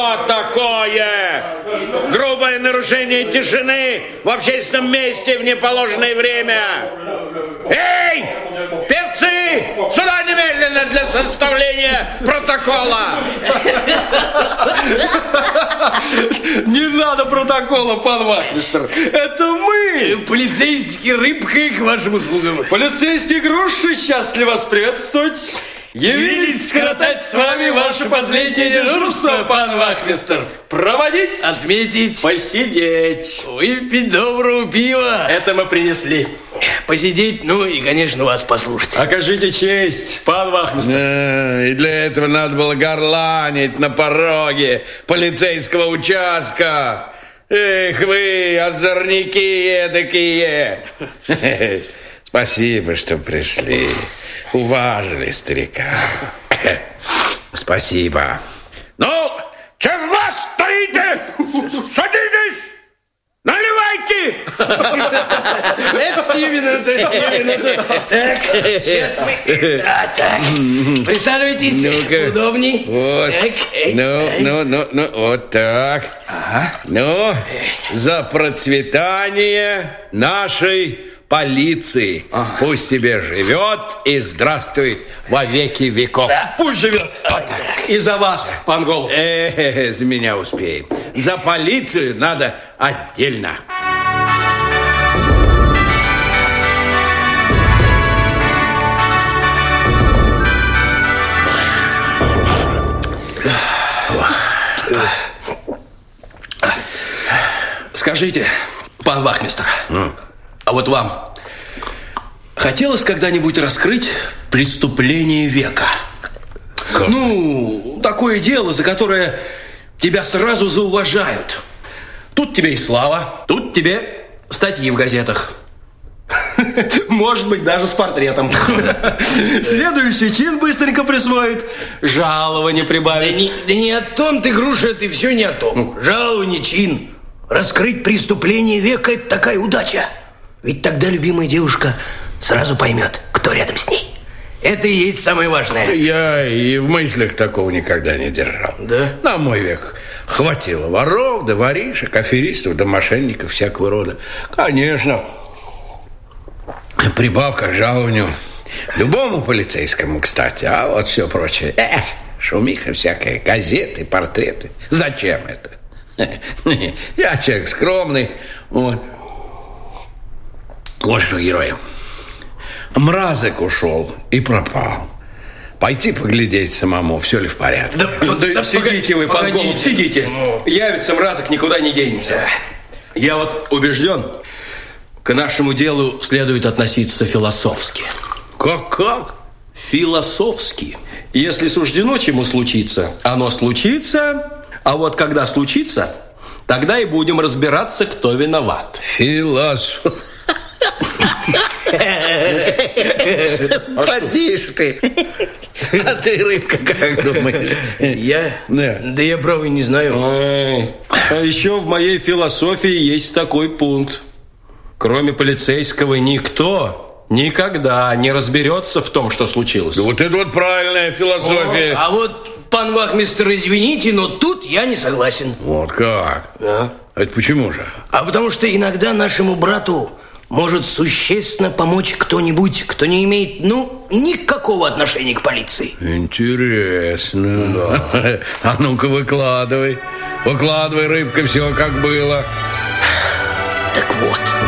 Что такое? Грубое нарушение тишины в общественном месте в неположенное время. Эй, певцы, сюда немедленно для составления протокола. Не надо протокола, пан вахмистр. Это мы. Полицейский Рыбка к вашим услугам. Полицейский Груша, счастлив вас приветствовать. Явились скоротать с вами ваше последнее дежурство, пан вахмистр. Проводить, отметить, посидеть, выпить доброго пива. Это мы принесли. Посидеть, ну и, конечно, вас послушать. Окажите честь, пан вахмистр. И для этого надо было горланить на пороге полицейского участка. Эх вы, озорники эдакие. Спасибо, что пришли. Уважили старика. Спасибо. Ну, чем вас стоите? Садитесь! Наливайте! Это именно. Так, сейчас мы... так, присаживайтесь, удобней. Вот. Так. Ну, вот так. Ага. Ну, за процветание нашей полиции. Ага. Пусть себе живет и здравствует во веки веков. Да. Пусть живет. Вот и за вас, пан Голуб. За меня успеем. За полицию надо отдельно. Скажите, пан вахмистр, а вот вам хотелось когда-нибудь раскрыть преступление века? Как? Ну, такое дело, за которое тебя сразу зауважают. Тут тебе и слава, тут тебе статьи в газетах. Может быть, даже с портретом. Следующий чин быстренько присвоит, жалование прибавит. Да не о том ты, Груша, ты все не о том. Жалование, чин. Раскрыть преступление века – это такая удача. Ведь тогда любимая девушка сразу поймет, кто рядом с ней. Это и есть самое важное. Я и в мыслях такого никогда не держал. Да? На мой век хватило воров, да воришек, аферистов, да мошенников всякого рода. Конечно, прибавка к жалованию любому полицейскому, кстати. А вот все прочее. Шумиха всякая, газеты, портреты. Зачем это? Я человек скромный. Вот что, герои. Мразок ушел и пропал. Пойти поглядеть самому, все ли в порядке. Да сидите вы, пан Голуб, сидите. Явится мразок, никуда не денется. Я вот убежден, к нашему делу следует относиться философски. Как? Философски. Если суждено чему случиться, оно случится. А вот когда случится, тогда и будем разбираться, кто виноват. Философ. Поди ж ты. А ты, Рыбка, как думаешь? Я? Да я, право, не знаю. А еще в моей философии есть такой пункт. Кроме полицейского никто никогда не разберется в том, что случилось. Да вот это вот правильная философия. А вот, пан вахмистр, извините, но тут я не согласен. Вот как? Да. Это почему же? А потому что иногда нашему брату может существенно помочь кто-нибудь, кто не имеет, никакого отношения к полиции. Интересно. Да. А ну-ка выкладывай. Выкладывай, Рыбка, все как было. Так вот,